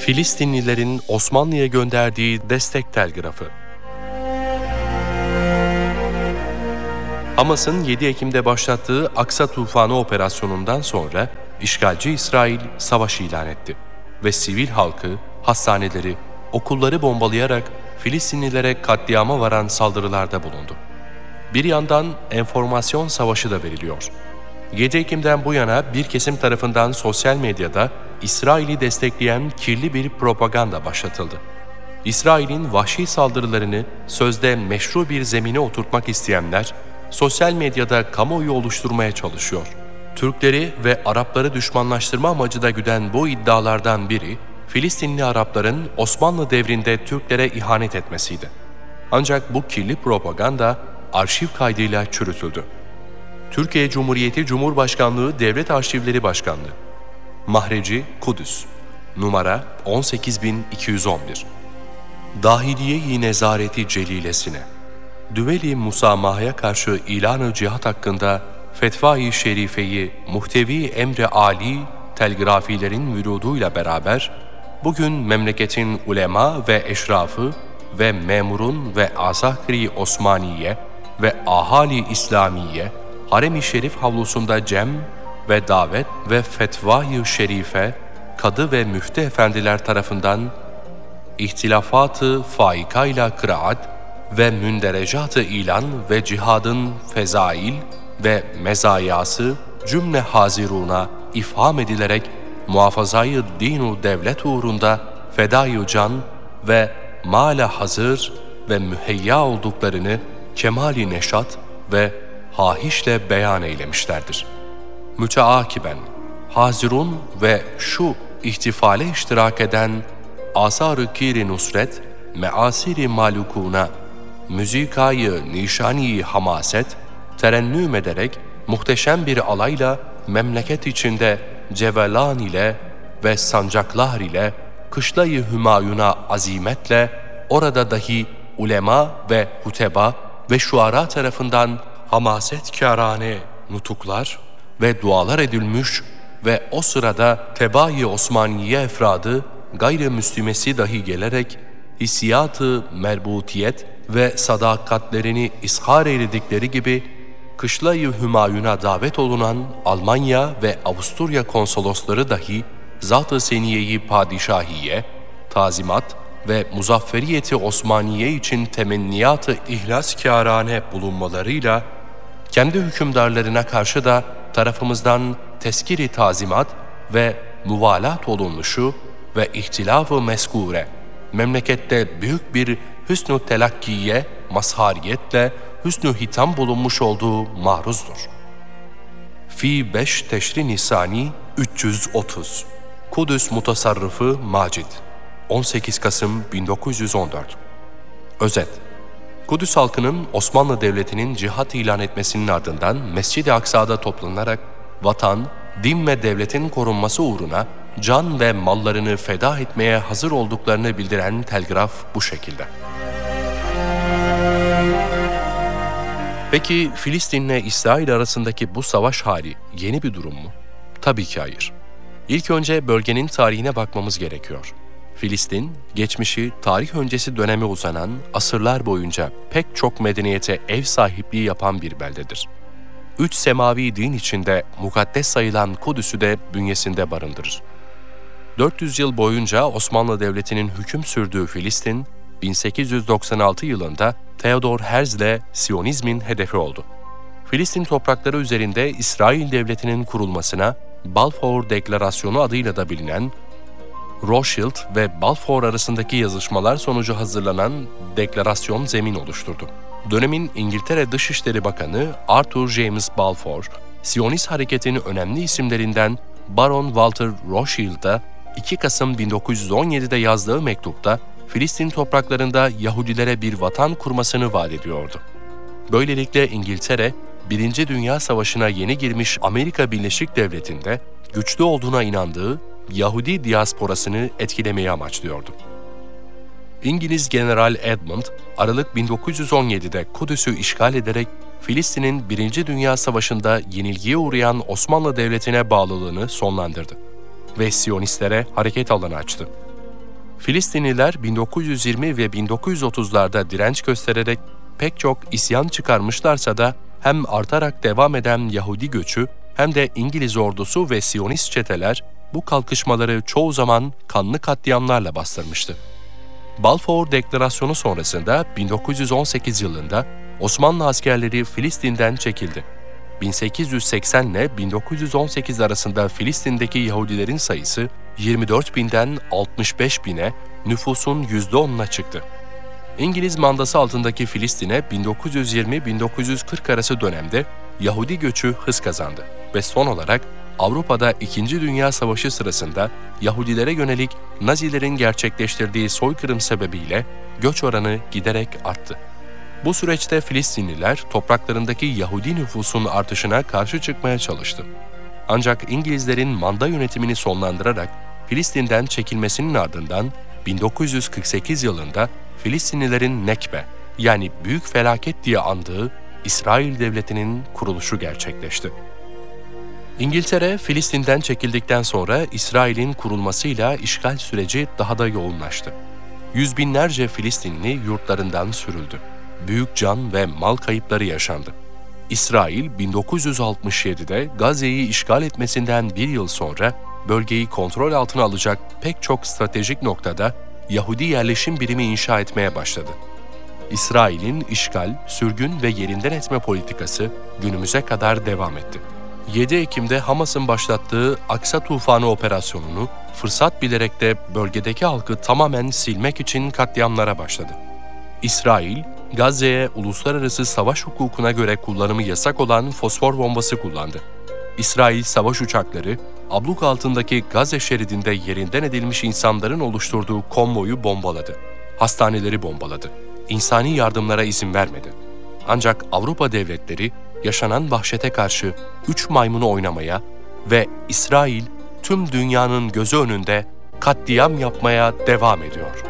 Filistinlilerin Osmanlı'ya gönderdiği destek telgrafı. Hamas'ın 7 Ekim'de başlattığı Aksa Tufanı operasyonundan sonra işgalci İsrail savaş ilan etti ve sivil halkı, hastaneleri, okulları bombalayarak Filistinlilere katliama varan saldırılarda bulundu. Bir yandan enformasyon savaşı da veriliyor. 7 Ekim'den bu yana bir kesim tarafından sosyal medyada İsrail'i destekleyen kirli bir propaganda başlatıldı. İsrail'in vahşi saldırılarını sözde meşru bir zemine oturtmak isteyenler, sosyal medyada kamuoyu oluşturmaya çalışıyor. Türkleri ve Arapları düşmanlaştırma amacı da güden bu iddialardan biri, Filistinli Arapların Osmanlı devrinde Türklere ihanet etmesiydi. Ancak bu kirli propaganda arşiv kaydıyla çürütüldü. Türkiye Cumhuriyeti Cumhurbaşkanlığı Devlet Arşivleri Başkanlığı, Mahreci Kudüs, numara 18211. Dahiliye-i Nezareti Celilesine, Düveli Musamaha'ya karşı ilan-ı cihat hakkında Fetva-i Şerife'yi muhtevi emri âli telgrafilerin vüruduyla beraber, bugün memleketin ulema ve eşrafı ve memurun ve azahri Osmaniye ve ahali İslamiye, Harem-i Şerif havlusunda cem ve davet ve fetva-i şerife, kadı ve müftü efendiler tarafından ihtilafat-ı faikayla kıraat ve münderecat-ı ilan ve cihadın fezail ve mezayası cümle haziruna ifham edilerek muhafazayı dinu devlet uğrunda fedai can ve mala hazır ve müheyya olduklarını kemali neşat ve hahişle beyan eylemişlerdir. Müteakiben, hazirun ve şu ihtifale iştirak eden asar-ı kir-i nusret, measir-i malukuna, müzikayı nişani hamaset, terennüm ederek muhteşem bir alayla memleket içinde cevelan ile ve sancaklar ile kışlayı hümayuna azimetle orada dahi ulema ve huteba ve şuara tarafından hamasetkârane nutuklar ve dualar edilmiş ve o sırada Teba-i Osmaniye efradı gayrimüslimesi dahi gelerek hissiyat-ı merbutiyet ve sadakatlerini ishar eyledikleri gibi kışlayı hümayuna davet olunan Almanya ve Avusturya konsolosları dahi Zat-ı Seniye-i Padişahiye, tazimat ve muzafferiyeti Osmaniye için temenniyat-ı ihlaskârane bulunmalarıyla kendi hükümdarlarına karşı da tarafımızdan teskir-i tazimat ve muvalat olunmuşu ve ihtilaf-ı meskure, memlekette büyük bir hüsnü telakkiye, mazhariyetle hüsnü hitam bulunmuş olduğu maruzdur. Fi 5 Teşri Nisani 330 Kudüs Mutasarrıfı Macid 18 Kasım 1914. Özet: Kudüs halkının Osmanlı Devleti'nin cihat ilan etmesinin ardından Mescid-i Aksa'da toplanarak vatan, din ve devletin korunması uğruna can ve mallarını feda etmeye hazır olduklarını bildiren telgraf bu şekilde. Peki Filistin'le İsrail arasındaki bu savaş hali yeni bir durum mu? Tabii ki hayır. İlk önce bölgenin tarihine bakmamız gerekiyor. Filistin, geçmişi tarih öncesi döneme uzanan, asırlar boyunca pek çok medeniyete ev sahipliği yapan bir beldedir. 3 semavi din içinde mukaddes sayılan Kudüs'ü de bünyesinde barındırır. 400 yıl boyunca Osmanlı Devleti'nin hüküm sürdüğü Filistin, 1896 yılında Theodor Herzl'le Siyonizmin hedefi oldu. Filistin toprakları üzerinde İsrail Devleti'nin kurulmasına Balfour Deklarasyonu adıyla da bilinen, Rothschild ve Balfour arasındaki yazışmalar sonucu hazırlanan deklarasyon zemin oluşturdu. Dönemin İngiltere Dışişleri Bakanı Arthur James Balfour, Siyonist hareketinin önemli isimlerinden Baron Walter Rothschild'a 2 Kasım 1917'de yazdığı mektupta Filistin topraklarında Yahudilere bir vatan kurmasını vaat ediyordu. Böylelikle İngiltere, 1. Dünya Savaşı'na yeni girmiş Amerika Birleşik Devleti'nde güçlü olduğuna inandığı Yahudi diasporasını etkilemeyi amaçlıyordu. İngiliz General Edmund, Aralık 1917'de Kudüs'ü işgal ederek Filistin'in 1. Dünya Savaşı'nda yenilgiye uğrayan Osmanlı Devleti'ne bağlılığını sonlandırdı ve Siyonistlere hareket alanı açtı. Filistinliler 1920 ve 1930'larda direnç göstererek pek çok isyan çıkarmışlarsa da hem artarak devam eden Yahudi göçü hem de İngiliz ordusu ve Siyonist çeteler bu kalkışmaları çoğu zaman kanlı katliamlarla bastırmıştı. Balfour Deklarasyonu sonrasında 1918 yılında Osmanlı askerleri Filistin'den çekildi. 1880 ile 1918 arasında Filistin'deki Yahudilerin sayısı 24 binden 65 bine, nüfusun %10'una çıktı. İngiliz mandası altındaki Filistin'e 1920-1940 arası dönemde Yahudi göçü hız kazandı ve son olarak Avrupa'da 2. Dünya Savaşı sırasında Yahudilere yönelik Nazilerin gerçekleştirdiği soykırım sebebiyle göç oranı giderek arttı. Bu süreçte Filistinliler topraklarındaki Yahudi nüfusun artışına karşı çıkmaya çalıştı. Ancak İngilizlerin manda yönetimini sonlandırarak Filistin'den çekilmesinin ardından 1948 yılında Filistinlilerin Nekbe yani Büyük Felaket diye andığı İsrail Devleti'nin kuruluşu gerçekleşti. İngiltere, Filistin'den çekildikten sonra İsrail'in kurulmasıyla işgal süreci daha da yoğunlaştı. Yüz binlerce Filistinli yurtlarından sürüldü. Büyük can ve mal kayıpları yaşandı. İsrail, 1967'de Gazze'yi işgal etmesinden bir yıl sonra bölgeyi kontrol altına alacak pek çok stratejik noktada Yahudi yerleşim birimi inşa etmeye başladı. İsrail'in işgal, sürgün ve yerinden etme politikası günümüze kadar devam etti. 7 Ekim'de Hamas'ın başlattığı Aksa Tufanı operasyonunu fırsat bilerek de bölgedeki halkı tamamen silmek için katliamlara başladı. İsrail, Gazze'ye uluslararası savaş hukukuna göre kullanımı yasak olan fosfor bombası kullandı. İsrail savaş uçakları, abluk altındaki Gazze şeridinde yerinden edilmiş insanların oluşturduğu konvoyu bombaladı. Hastaneleri bombaladı. İnsani yardımlara izin vermedi. Ancak Avrupa devletleri yaşanan vahşete karşı 3 maymunu oynamaya ve İsrail tüm dünyanın gözü önünde katliam yapmaya devam ediyor.